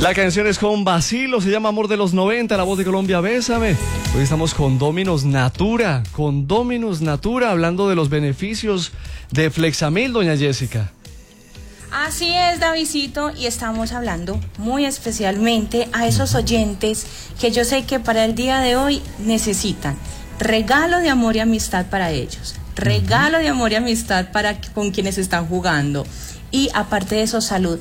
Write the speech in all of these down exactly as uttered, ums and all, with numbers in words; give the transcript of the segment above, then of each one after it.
La canción es con Basilo, se llama Amor de los noventa, la voz de Colombia, Bésame. Hoy estamos con Dominos Natura, con Dominos Natura, hablando de los beneficios de Flexamil, doña Jessica. Así es, Davidcito, y estamos hablando muy especialmente a esos oyentes que yo sé que para el día de hoy necesitan regalo de amor y amistad para ellos, regalo de amor y amistad para con quienes están jugando, y aparte de eso, salud.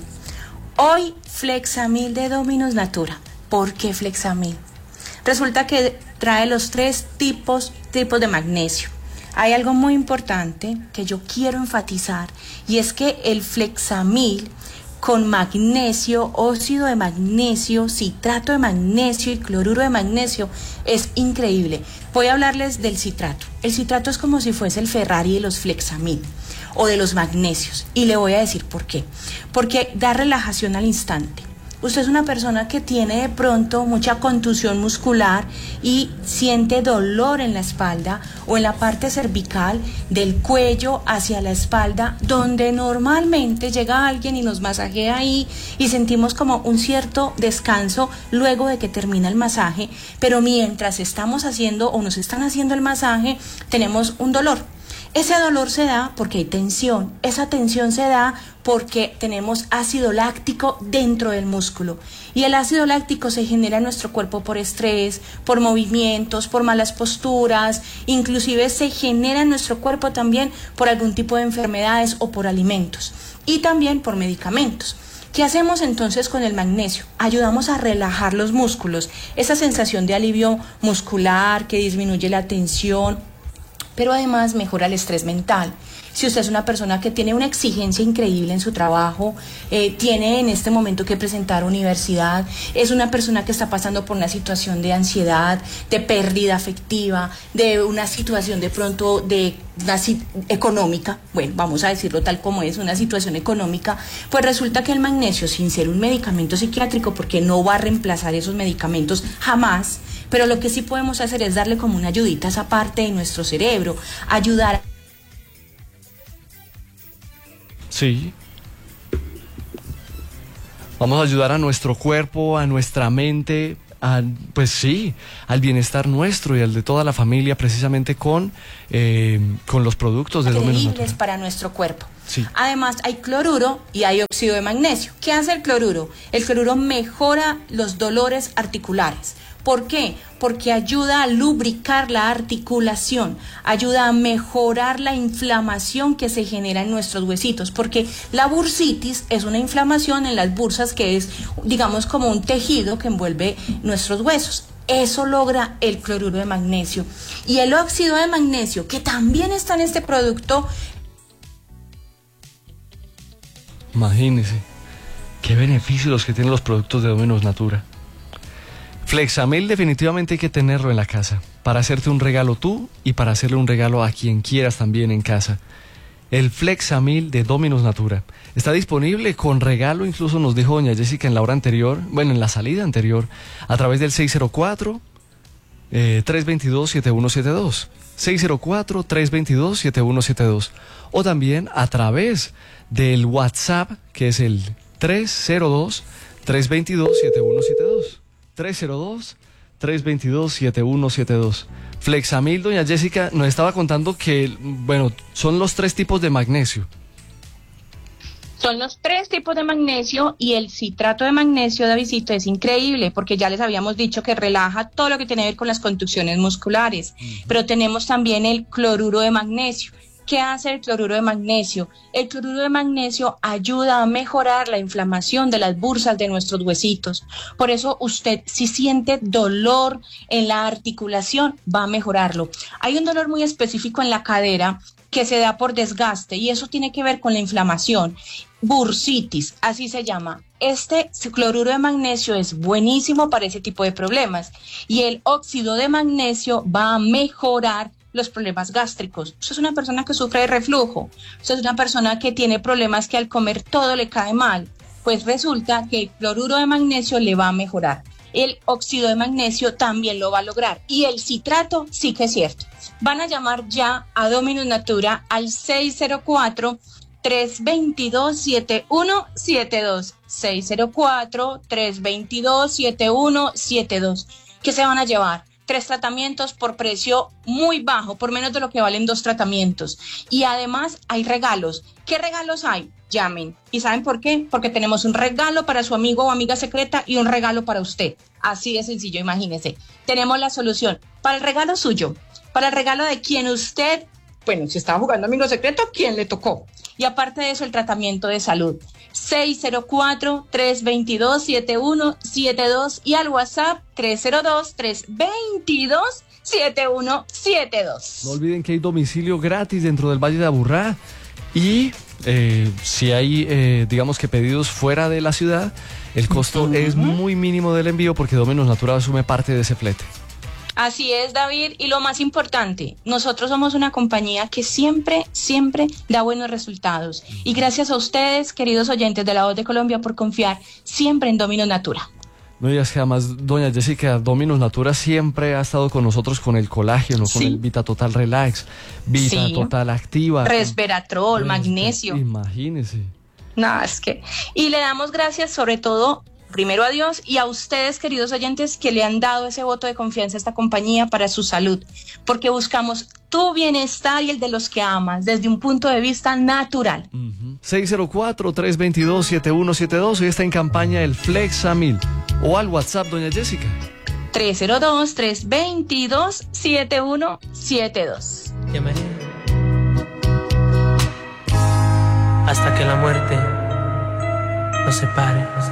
Hoy, Flexamil de Dominos Natura. ¿Por qué Flexamil? Resulta que trae los tres tipos, tipos de magnesio. Hay algo muy importante que yo quiero enfatizar, y es que el Flexamil con magnesio, óxido de magnesio, citrato de magnesio y cloruro de magnesio es increíble. Voy a hablarles del citrato. El citrato es como si fuese el Ferrari de los Flexamil o de los magnesios, y le voy a decir por qué. Porque da relajación al instante. Usted es una persona que tiene de pronto mucha contusión muscular y siente dolor en la espalda o en la parte cervical, del cuello hacia la espalda, donde normalmente llega alguien y nos masajea ahí y sentimos como un cierto descanso luego de que termina el masaje, pero mientras estamos haciendo o nos están haciendo el masaje tenemos un dolor. Ese dolor se da porque hay tensión, esa tensión se da porque tenemos ácido láctico dentro del músculo, y el ácido láctico se genera en nuestro cuerpo por estrés, por movimientos, por malas posturas, inclusive se genera en nuestro cuerpo también por algún tipo de enfermedades o por alimentos, y también por medicamentos. ¿Qué hacemos entonces con el magnesio? Ayudamos a relajar los músculos, esa sensación de alivio muscular que disminuye la tensión, pero además mejora el estrés mental. Si usted es una persona que tiene una exigencia increíble en su trabajo, eh, tiene en este momento que presentar universidad, es una persona que está pasando por una situación de ansiedad, de pérdida afectiva, de una situación de pronto de una económica, bueno, vamos a decirlo tal como es, una situación económica, pues resulta que el magnesio, sin ser un medicamento psiquiátrico, porque no va a reemplazar esos medicamentos jamás, pero lo que sí podemos hacer es darle como una ayudita a esa parte de nuestro cerebro, ayudar. Sí. Vamos a ayudar a nuestro cuerpo, a nuestra mente, a, pues sí, al bienestar nuestro y al de toda la familia, precisamente con, eh, con los productos de Dominos Natura. Increíbles para nuestro cuerpo. Sí. Además hay cloruro y hay óxido de magnesio. ¿Qué hace el cloruro? El cloruro mejora los dolores articulares. ¿Por qué? Porque ayuda a lubricar la articulación, ayuda a mejorar la inflamación que se genera en nuestros huesitos, porque la bursitis es una inflamación en las bursas que es, digamos, como un tejido que envuelve nuestros huesos. Eso logra el cloruro de magnesio. Y el óxido de magnesio, que también está en este producto. Imagínese, qué beneficios los que tienen los productos de Dominos Natura. Flexamil definitivamente hay que tenerlo en la casa, para hacerte un regalo tú y para hacerle un regalo a quien quieras también en casa. El Flexamil de Dominos Natura está disponible con regalo, incluso nos dijo doña Jessica en la hora anterior, bueno, en la salida anterior, a través del seis cero cuatro, tres dos dos, siete uno siete dos, seis cero cuatro, tres dos dos, siete uno siete dos, o también a través del WhatsApp, que es el tres cero dos, tres dos dos, siete uno siete dos. tres cero dos, tres dos dos, siete uno siete dos. Flexamil, doña Jessica, nos estaba contando que, bueno, son los tres tipos de magnesio. Son los tres tipos de magnesio, y el citrato de magnesio, Davidcito, es increíble porque ya les habíamos dicho que relaja todo lo que tiene que ver con las contusiones musculares, uh-huh. Pero tenemos también el cloruro de magnesio. ¿Qué hace el cloruro de magnesio? El cloruro de magnesio ayuda a mejorar la inflamación de las bursas de nuestros huesitos. Por eso usted, si siente dolor en la articulación, va a mejorarlo. Hay un dolor muy específico en la cadera que se da por desgaste, y eso tiene que ver con la inflamación. Bursitis, así se llama. Este cloruro de magnesio es buenísimo para ese tipo de problemas, y el óxido de magnesio va a mejorar los problemas gástricos. Usted es una persona que sufre de reflujo, usted es una persona que tiene problemas que al comer todo le cae mal, pues resulta que el cloruro de magnesio le va a mejorar. El óxido de magnesio también lo va a lograr, y el citrato sí que es cierto. Van a llamar ya a Dominos Natura al seis cero cuatro, tres dos dos, siete uno siete dos, seis cero cuatro, tres dos dos, siete uno siete dos, que se van a llevar tres tratamientos por precio muy bajo, por menos de lo que valen dos tratamientos. Y además hay regalos. ¿Qué regalos hay? Llamen. ¿Y saben por qué? Porque tenemos un regalo para su amigo o amiga secreta y un regalo para usted. Así de sencillo, imagínese. Tenemos la solución para el regalo suyo, para el regalo de quien usted, bueno, si estaba jugando amigo secreto, ¿quién le tocó? Y aparte de eso, el tratamiento de salud. seis cero cuatro, tres dos dos, siete uno siete dos y al WhatsApp tres cero dos, tres dos dos, siete uno siete dos. No olviden que hay domicilio gratis dentro del Valle de Aburrá y eh, si hay, eh, digamos que pedidos fuera de la ciudad, el costo uh-huh. es muy mínimo del envío porque Dominos Natura asume parte de ese flete. Así es, David, y lo más importante, nosotros somos una compañía que siempre, siempre da buenos resultados. Y gracias a ustedes, queridos oyentes de La Voz de Colombia, por confiar siempre en Dominos Natura. No digas que además, doña Jessica, Dominos Natura siempre ha estado con nosotros con el colágeno, con sí. el Vita Total Relax, Vita sí. Total Activa. Resveratrol, con... magnesio. Imagínese. No, es que... Y le damos gracias sobre todo... primero a Dios y a ustedes, queridos oyentes, que le han dado ese voto de confianza a esta compañía para su salud, porque buscamos tu bienestar y el de los que amas desde un punto de vista natural. Uh-huh. seis cero cuatro, tres dos dos, siete uno siete dos, hoy está en campaña el Flexamil. O al WhatsApp, doña Jessica. tres cero dos, tres dos dos, siete uno siete dos. Llamaré hasta que la muerte nos separe.